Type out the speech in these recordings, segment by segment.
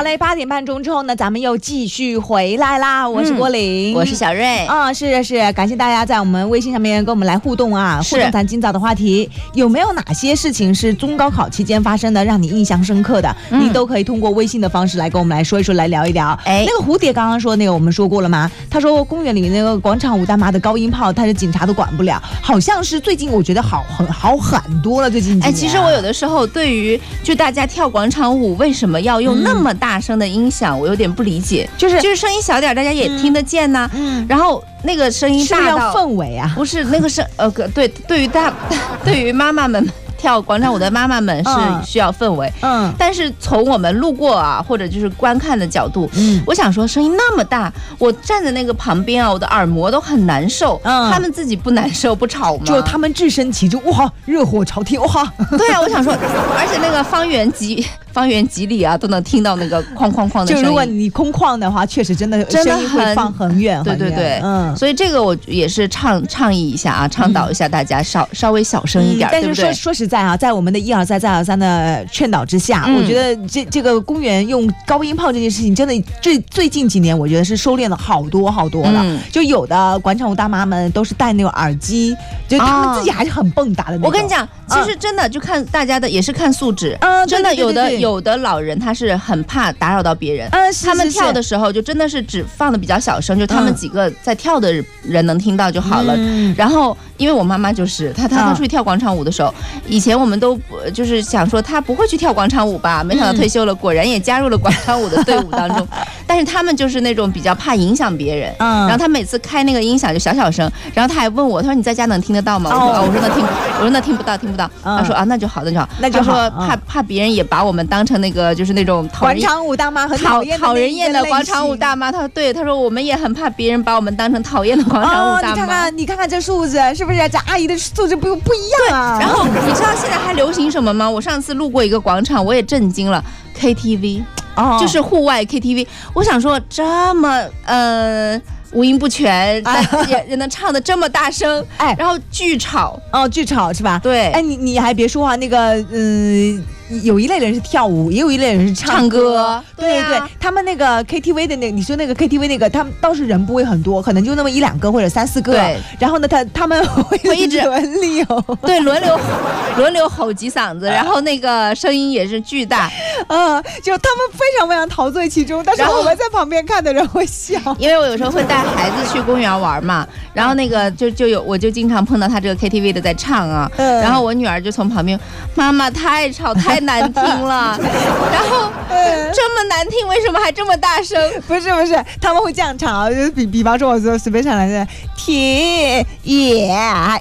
好嘞，8点半钟之后呢，咱们又继续回来啦。我是郭玲， 我是小瑞。 是，感谢大家在我们微信上面跟我们来互动啊，互动咱今早的话题，有没有哪些事情是中高考期间发生的，让你印象深刻的？你都可以通过微信的方式来跟我们来说一说，来聊一聊。那个蝴蝶刚刚说那个我们说过了吗？他说公园里那个广场舞大妈的高音炮，他是警察都管不了，好像是最近我觉得好很多了。最近其实我有的时候对于就大家跳广场舞为什么要用那么大声的音响，我有点不理解。就是声音小点，大家也听得见呢。然后那个声音大到是要氛围啊， 不是那个对，对于妈妈们。跳广场舞的妈妈们是需要氛围，但是从我们路过啊，或者就是观看的角度，我想说声音那么大，我站在那个旁边啊，我的耳膜都很难受。他们自己不难受不吵吗？ 就他们置身其中，哇，热火朝天，哇！ 对啊，我想说，而且那个方圆几里啊，都能听到那个哐哐哐的声音。 就如果你空旷的话，确实真的声音会放很远。 对，所以这个我也是倡议一下啊，倡导一下大家稍微小声一点，对不对？ 但是说实在啊，在我们的一而再再而三的劝导之下，我觉得这个公园用高音炮这件事情，真的最近几年，我觉得是收敛了好多了。就有的广场舞大妈们都是戴那种耳机，就他们自己还是很蹦跶的那种。 我跟你讲，其实真的就看大家的，也是看素质。真的有的老人他是很怕打扰到别人，他们跳的时候就真的是只放的比较小声，就他们几个在跳的人能听到就好了。然后因为我妈妈就是她出去跳广场舞的时候，以前我们都就是想说她不会去跳广场舞吧，没想到退休了，果然也加入了广场舞的队伍当中。但是他们就是那种比较怕影响别人，然后他每次开那个音响就小声，然后他还问我，他说你在家能听得到吗？我说那听不到。他说那就好。他说怕别人也把我们当成那个就是那种广场舞大妈很讨人厌的广场舞大妈。他说我们也很怕别人把我们当成讨厌的广场舞大妈。 你看看这素质是不是？这阿姨的素质不一样啊。 然后你知道现在还流行什么吗？我上次路过一个广场，我也震惊了 ，KTV，就是户外 KTV。我想说这么五音不全，但也能唱的这么大声，然后巨吵是吧？ 对， 你还别说啊，那个有一类人是跳舞，也有一类人是唱歌。对，他们那个 KTV 的那个，你说那个 KTV 那个，他们倒是人不会很多，可能就那么1-2个或者3-4个。对，然后呢，他们会一直轮流， 对，轮流吼几嗓子，然后那个声音也是巨大， 就他们非常非常陶醉其中，但是我们在旁边看的人会笑， 因为我有时候会带孩子去公园玩嘛，然后那个我就经常碰到他这个 KTV 的在唱啊，然后我女儿就从旁边，妈妈太吵太难听了，然后这么难听，为什么还这么大声？ 不是，他们会这样唱，就是比方说我随便唱来的天也，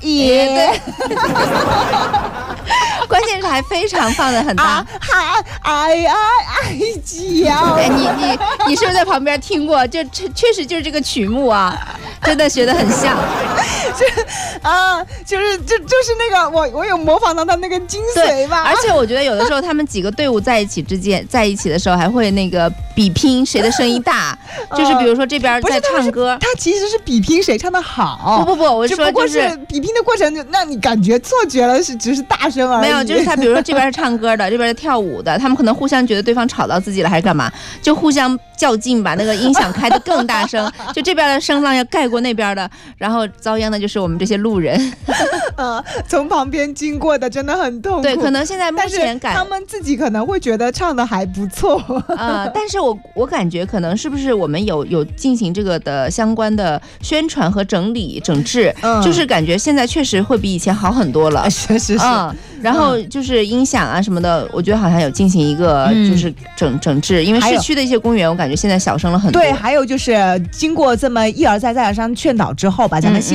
关键是还非常放得很大， 爱叫。 你是不是在旁边听过？就确实就是这个曲目啊，真的学得很像。 就是那个我有模仿到他那个精髓吧。 而且我觉得有的时候他们几个队伍在一起的时候，还会那个比拼谁的声音大，就是比如说这边在唱歌， 他其实是比拼谁唱得好。 不，我说不过是比拼的过程就让你感觉错觉了，是只是大声而已。 没有，就是他比如说这边是唱歌的，这边是跳舞的，他们可能互相觉得对方吵到自己了还是干嘛，就互相较劲，把那个音响开得更大声，就这边的声浪要盖过那边的，然后遭殃的就是我们这些路人。 从旁边经过的真的很痛苦。 对，可能现在目前他们自己可能会觉得唱的还不错。 但是我感觉可能是不是我们有进行这个的相关的宣传和整治，就是感觉现在确实会比以前好很多了。 是。 然后就是音响啊什么的，我觉得好像有进行一个就是整治，因为市区的一些公园，我感觉现在小声了很多。 对，还有就是经过这么一而再再而三劝导之后吧，咱们